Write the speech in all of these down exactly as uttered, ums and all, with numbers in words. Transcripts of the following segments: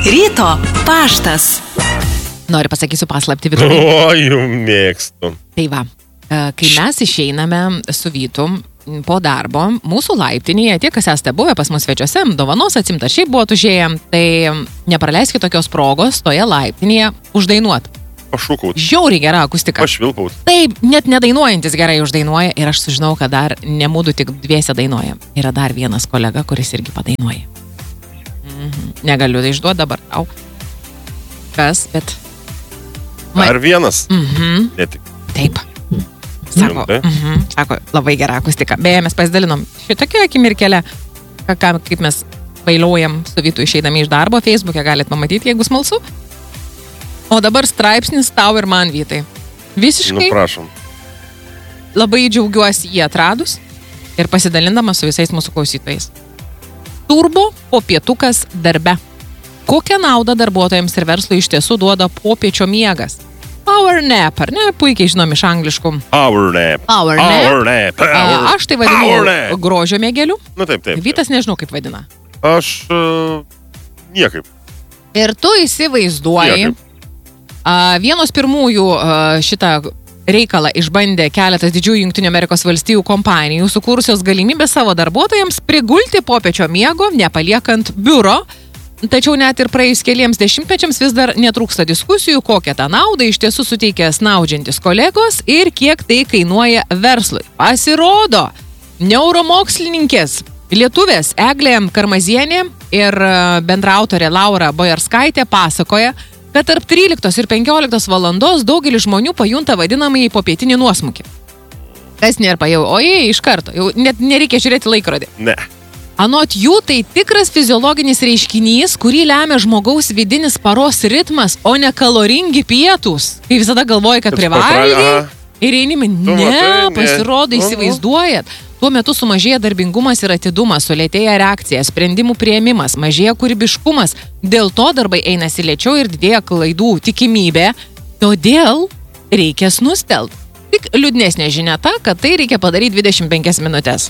Ryto paštas. Noriu pasakysiu paslaptį Vytui. O, jų mėgstu. Tai va, kai mes išeiname su Vytu po darbo, mūsų laiptinėje, tie, kas esate buvę pas mus svečiuose, dovanos atsimta, šiaip buvo užėję, tai nepraleiskite tokios progos toje laiptinėje uždainuot. Pašūkaut. Žiauriai gera akustika. Pašvilpaut. Taip, net nedainuojantis gerai uždainuoja ir aš sužinau, kad dar nemūdu tik dviese dainuoja. Yra dar vienas kolega, kuris irgi padainuoja. Mhm. Negaliu tai išduoti dabar tau. Kas, bet... Ma... Ar vienas? Mhm. Ne tik. Taip. Sako, mhm. Sako, labai gera akustika. Beje, mes pasidalinom šitokia akimirkelė, kaip mes bailiuojam su Vytu išeidami iš darbo. Facebook'e galite pamatyti, jeigu smalsu. O dabar straipsnis tau ir man, Vytai. Visiškai. Nu, prašom. Labai džiaugiuosi jį atradus ir pasidalindama su visais mūsų klausytojais. Turbo popietukas darbe. Kokią naudą darbuotojams ir verslui iš tiesų duoda popiečio miegas? Power nap, ar ne? Puikiai žinom iš angliškų. Power nap. Power nap. Power nap. Power. A, aš tai vadinu grožio mėgeliu. Nu, taip, taip. Vytas nežinau, kaip vadina. Aš uh, niekaip. Ir tu įsivaizduoji, a, vienos pirmųjų a, šitą reikalą išbandė keletas didžiųjų Jungtinių Amerikos valstijų kompanijų, sukūrusios galimybę savo darbuotojams prigulti popiečio miego, nepaliekant biuro. Tačiau net ir praėjus keliems dešimtmečiams vis dar netrūksta diskusijų, kokią tą naudą iš tiesų suteikia snaudžiantis kolegos ir kiek tai kainuoja verslui. Pasirodo, neuromokslininkės lietuvės Eglė Karmazienė ir bendraautorė Laura Bojarskaitė pasakoja, kad tarp tryliktos ir penkioliktos valandos daugelis žmonių pajunta vadinamąjį popietinį nuosmukį. Kas nėra pajau, o jie iš karto, jau net nereikia žiūrėti laikrodį. Ne. Anot jų tai tikras fiziologinis reiškinys, kurį lemia žmogaus vidinis paros ritmas, o ne kaloringi pietūs. Kai visada galvoji, kad privalgiai ir einimi, ne, pasirodo, įsivaizduojat. Tuo metu sumažėja darbingumas ir atidumas, sulėtėja reakcija, sprendimų priėmimas, mažėja kūrybiškumas. Dėl to darbai einasi lėčiau ir didėja klaidų tikimybė. Todėl reikia snustelt. Tik liūdnesnė žinia ta, kad tai reikia padaryti dvidešimt penkias minutės.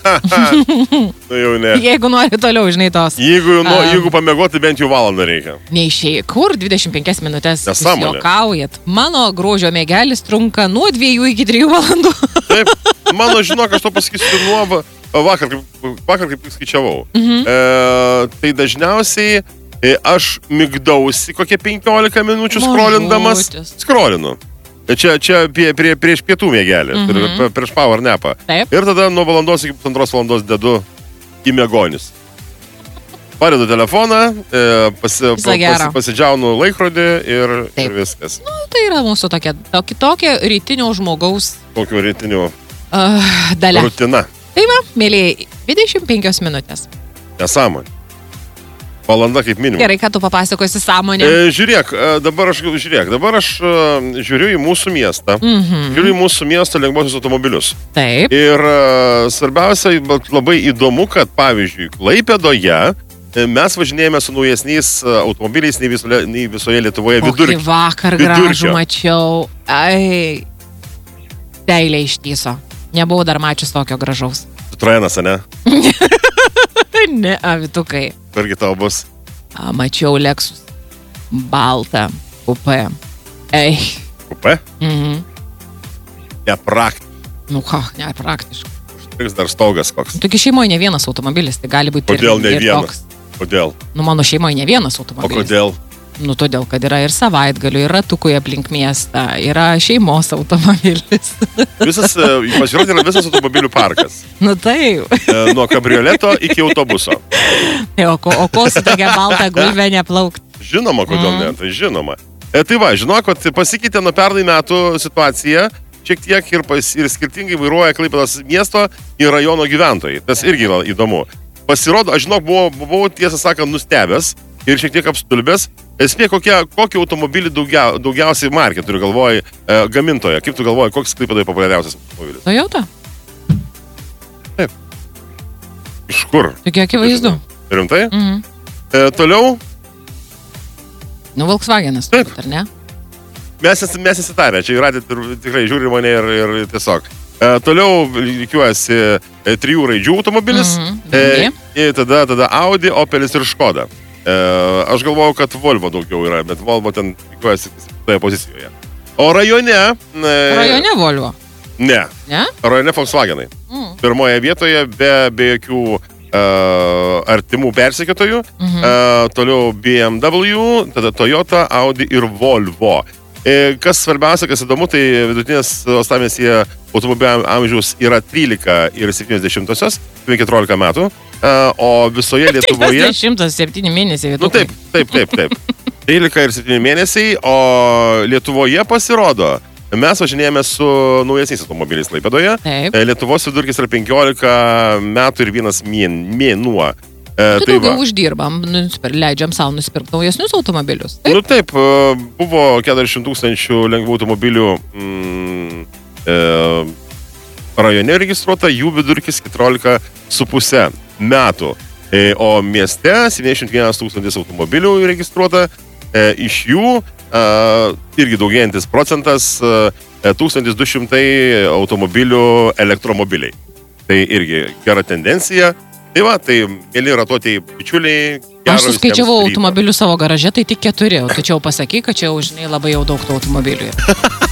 Nu jau ne. Jeigu nori toliau, žinai tos. Jeigu, nu, jeigu pamiegoti, bent jau valandą reikia. Neišėjai. Kur dvidešimt penkias minutės? Nesąmonė. Juokaujat. Mano grožio mėgelis trunka nuo dviejų iki trijų valandų. Taip. Mano, žinok, aš to pasakysiu nuo vakar, vakar kaip skaičiavau. Mhm. E, tai dažniausiai aš migdausi kokie penkiolika minučių skrolindamas. Skrolinu. Čia, čia prie, prie, prieš pietų mėgelį, mm-hmm. prieš power napą. Taip. Ir tada nuo valandos iki pusantros valandos dedu į miegonis. Padedu telefoną, pasi, pasi, pasidžiaunu laikrodį ir, ir viskas. Nu, tai yra mūsų tokia, tokia, tokia rytinio žmogaus... Kokio rytinio uh, dalia. Rutina. Tai va, mėlyje, dvidešimt penkios minutės. Nesąmonė. Valanda kaip minimum. Gerai, ką tu papasakosi sąmonę? E, žiūrėk, dabar aš, žiūrėk, dabar aš uh, žiūriu į mūsų miestą. Mhm. Žiūriu į mūsų miesto lengvosius automobilius. Taip. Ir uh, svarbiausia, labai įdomu, kad pavyzdžiui, Klaipėdoje mes važinėjame su naujesniais automobiliais nei visoje, nei visoje Lietuvoje vidurkio. Kokį vakar gražų mačiau. Ai, teilė ištyso. Nebuvau dar mačius tokio gražaus. Citroenas, ne? Ne, avitukai. Kurgi tau bus? A, mačiau Lexus. Baltą. Kupė. Ei. Kupė? Mhm. Nepraktiškai. Nu ką, nepraktiškai. Užtriks dar stogas koks. Tokia šeimoje ne vienas automobilis, tai gali būti Kodėl ir, ne ir vienas? toks. Kodėl? Nu, mano šeimoje ne vienas O automobilis. kodėl? Nu, todėl, kad yra ir savaitgalių, ir ratukui aplink miestą, yra šeimos automobilis. Visas, pasirodė, yra visas automobilių parkas. Nu, taip. Nuo kabrioleto iki autobuso. O ko, o ko su tokia balta gulbė neplaukt? Žinoma, kodėl mm. ne, tai žinoma. E, tai va, žinok, kad pasikeitė nuo pernai metų situacija, šiek tiek ir, pas, ir skirtingai vairuoja Klaipėdos miesto ir rajono gyventojai. Tas irgi yra įdomu. Pasirodo, aš žinok, buvau, buvau tiesą sakant nustebęs ir šiek tiek apstulbęs. Esmė, kokie, kokį automobilį daugia, daugiausiai markė turiu galvoj e, gamintoje. Kaip tu galvoji, koks Klaipėdoje populiariausias automobilis? Toyota? Taip. Iš kur? Tokia akivaizdu. Rimtai? Mhm. E, toliau? Nu, Volkswagenas, taip, ar ne? Mes, mes įsitarę, čia įradėt ir tikrai žiūri mane ir, ir tiesiog. E, toliau lygiuojasi e, trijų raidžių automobilis. Mhm. E, tada, tada Audi, Opelis ir Škoda. E, aš galvojau, kad Volvo daugiau yra, bet Volvo ten pikuojasi toje pozicijoje. O rajone... E, Rajone Volvo? Ne. Ne? Rajone Volkswagenai. Mm. Pirmoje vietoje be, be jokių uh, artimų persekiotojų. Mhm. Uh, toliau B M W, tada Toyota, Audi ir Volvo. E, kas svarbiausia, kas įdomu, tai vidutinės uostamiestyje automobilio amžiaus yra trylika ir septyniasdešimtosios, keturiolika metų, uh, o visoje Lietuvoje... šimtas septyni mėnesiai. Nu taip, taip, taip, taip. trylika ir septyni mėnesiai, o Lietuvoje pasirodo, mes važinėjame su naujesniais automobiliais Klaipėdoje. Taip. Lietuvos vidurkis yra penkiolika metų ir vienas mėnuo. E, Tai tai daugiau va. uždirbam, nusipir, leidžiam savo nusipirkti naujesnius automobilius. Taip? Nu taip, e, buvo keturiasdešimt tūkstančių lengvų automobilių mm, e, rajone registruota, jų vidurkis keturiolika su pusė metų. E, o mieste septyniasdešimt vienas tūkstantis automobilių registruota, e, iš jų e, irgi daugėjantis procentas e, tūkstantis du šimtai automobilių elektromobiliai. Tai irgi gera tendencija. Tai va, tai mėly ratuotėjai bičiuliai. Aš suskaičiavau automobilių savo garaže, tai tik keturi. O tu čia jau pasakai, kad čia jau, žinai, labai jau daug tų automobilių.